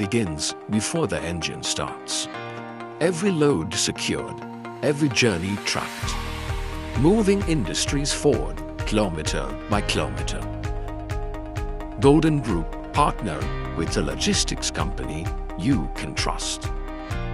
begins before the engine starts. Every load secured, every journey tracked. Moving industries forward, kilometer by kilometer. Golden Group, partner with a logistics company you can trust.